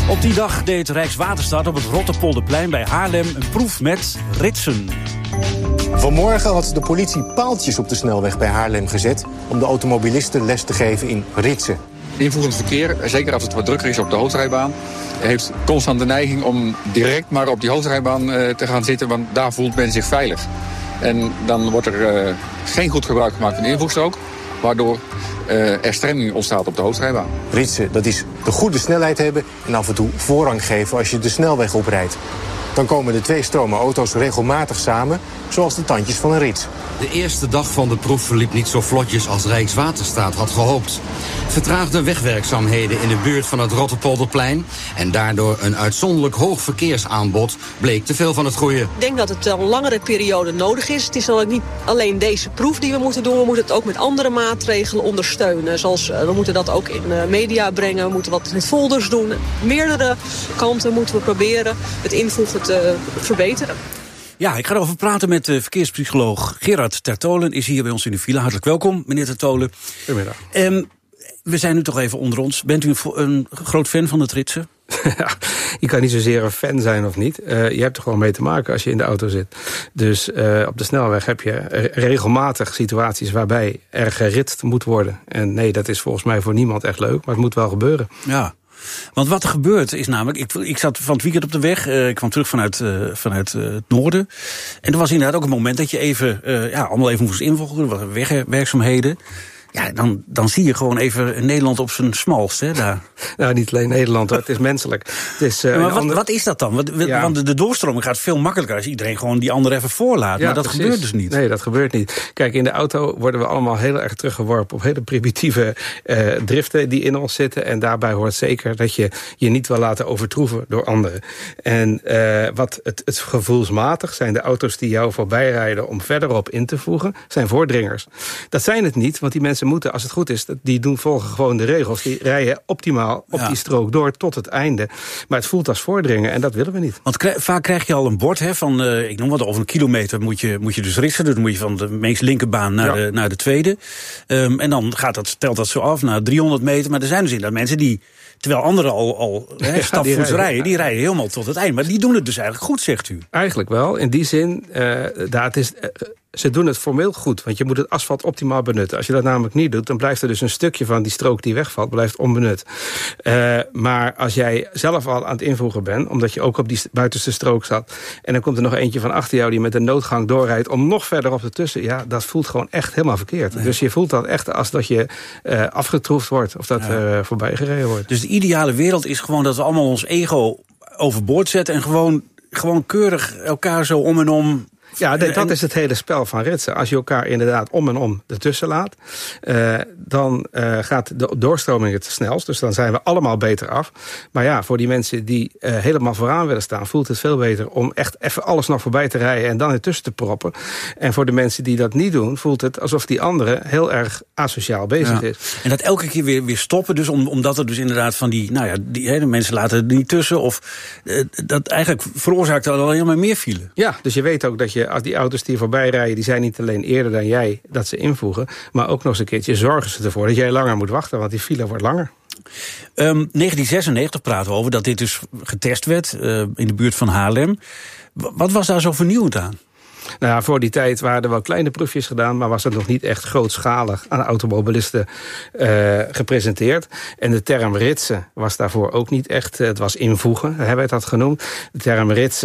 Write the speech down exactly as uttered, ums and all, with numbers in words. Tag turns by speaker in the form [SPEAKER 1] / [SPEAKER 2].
[SPEAKER 1] Op die dag deed Rijkswaterstaat op het Rotterpolderplein bij Haarlem een proef met ritsen.
[SPEAKER 2] Vanmorgen had de politie paaltjes op de snelweg bij Haarlem gezet om de automobilisten les te geven in ritsen.
[SPEAKER 3] Invoegend verkeer, zeker als het wat drukker is op de hoofdrijbaan, heeft constant de neiging om direct maar op die hoofdrijbaan uh, te gaan zitten, want daar voelt men zich veilig. En dan wordt er uh, geen goed gebruik gemaakt van de invoegstrook, waardoor uh, er stremming ontstaat op de hoofdrijbaan.
[SPEAKER 2] Ritsen, dat is de goede snelheid hebben en af en toe voorrang geven als je de snelweg oprijdt. Dan komen de twee stromen auto's regelmatig samen, zoals de tandjes van een rits.
[SPEAKER 4] De eerste dag van de proef verliep niet zo vlotjes als Rijkswaterstaat had gehoopt. Vertraagde wegwerkzaamheden in de buurt van het Rotterpolderplein en daardoor een uitzonderlijk hoog verkeersaanbod bleek te veel van het goede.
[SPEAKER 5] Ik denk dat het een langere periode nodig is. Het is dan ook niet alleen deze proef die we moeten doen, we moeten het ook met andere maatregelen ondersteunen. Zoals uh, we moeten dat ook in uh, media brengen, we moeten wat met folders doen. Meerdere kanten moeten we proberen het invoegen te verbeteren.
[SPEAKER 1] Ja, ik ga erover praten met de verkeerspsycholoog Gerard Tertolen. Is hier bij ons in de villa. Hartelijk welkom, meneer Tertolen.
[SPEAKER 6] Goedemiddag.
[SPEAKER 1] Um, we zijn nu toch even onder ons. Bent u een, een groot fan van het ritsen?
[SPEAKER 6] Ja, je kan niet zozeer een fan zijn of niet. Uh, je hebt er gewoon mee te maken als je in de auto zit. Dus uh, op de snelweg heb je regelmatig situaties waarbij er geritst moet worden. En nee, dat is volgens mij voor niemand echt leuk, maar het moet wel gebeuren.
[SPEAKER 1] Ja. Want wat er gebeurt is namelijk, ik, ik zat van het weekend op de weg, uh, ik kwam terug vanuit, uh, vanuit uh, het noorden. En er was inderdaad ook een moment dat je even, uh, ja, allemaal even moest involgen, er waren wegwerkzaamheden. Ja, dan, dan zie je gewoon even Nederland op zijn smalst, hè, daar.
[SPEAKER 6] Nou, niet alleen Nederland, hoor. Het is menselijk. Het is, uh,
[SPEAKER 1] ja, maar wat,
[SPEAKER 6] ander...
[SPEAKER 1] wat is dat dan? Want, ja. want de doorstroming gaat veel makkelijker als iedereen gewoon die ander even voorlaat. Ja, maar dat precies. gebeurt dus niet.
[SPEAKER 6] Nee, dat gebeurt niet. Kijk, in de auto worden we allemaal heel erg teruggeworpen op hele primitieve uh, driften die in ons zitten. En daarbij hoort zeker dat je je niet wil laten overtroeven door anderen. En uh, wat het, het gevoelsmatig zijn de auto's die jou voorbij rijden om verderop in te voegen, zijn voordringers. Dat zijn het niet, want die mensen moeten, als het goed is, die doen volgen gewoon de regels. Die rijden optimaal op ja. die strook door tot het einde. Maar het voelt als voordringen en dat willen we niet.
[SPEAKER 1] Want krijg, vaak krijg je al een bord, hè, van, uh, ik noem wat, over een kilometer moet je, moet je dus ritsen. Dus dan moet je van de meest linkerbaan naar, ja. de, naar de tweede. Um, en dan gaat dat, telt dat zo af naar driehonderd meter. Maar er zijn dus inderdaad mensen die, terwijl anderen al, al hè, ja, stapvoets rijden, rijden, die rijden helemaal tot het eind. Maar die doen het dus eigenlijk goed, zegt u.
[SPEAKER 6] Eigenlijk wel. In die zin, uh, daar het is... Uh, Ze doen het formeel goed, want je moet het asfalt optimaal benutten. Als je dat namelijk niet doet, dan blijft er dus een stukje van die strook die wegvalt, blijft onbenut. Uh, maar als jij zelf al aan het invoegen bent, omdat je ook op die buitenste strook zat, en dan komt er nog eentje van achter jou die met een noodgang doorrijdt om nog verder op de tussen, ja, dat voelt gewoon echt helemaal verkeerd. Nee. Dus je voelt dat echt als dat je uh, afgetroefd wordt, of dat ja. er uh, voorbij gereden wordt.
[SPEAKER 1] Dus de ideale wereld is gewoon dat we allemaal ons ego overboord zetten en gewoon, gewoon keurig elkaar zo om en om.
[SPEAKER 6] Ja, dat en, is het hele spel van ritsen. Als je elkaar inderdaad om en om ertussen laat, uh, dan uh, gaat de doorstroming het snelst. Dus dan zijn we allemaal beter af. Maar ja, voor die mensen die uh, helemaal vooraan willen staan, voelt het veel beter om echt even alles nog voorbij te rijden en dan ertussen te proppen. En voor de mensen die dat niet doen, voelt het alsof die andere heel erg asociaal bezig ja. is.
[SPEAKER 1] En dat elke keer weer, weer stoppen, dus om, omdat er dus inderdaad van die, nou ja, die hè, de mensen laten er niet tussen. Of uh, dat eigenlijk veroorzaakt dat alleen maar meer file.
[SPEAKER 6] Ja, dus je weet ook dat je, als die auto's die voorbij rijden, die zijn niet alleen eerder dan jij dat ze invoegen, maar ook nog eens een keertje zorgen ze ervoor dat jij langer moet wachten, want die file wordt langer.
[SPEAKER 1] Um, negentien zesennegentig praten we over, dat dit dus getest werd uh, in de buurt van Haarlem. Wat was daar zo vernieuwend aan?
[SPEAKER 6] Nou ja, voor die tijd waren er wel kleine proefjes gedaan, maar was het nog niet echt grootschalig aan automobilisten uh, gepresenteerd. En de term ritsen was daarvoor ook niet echt, het was invoegen, hebben we het dat genoemd. De term ritsen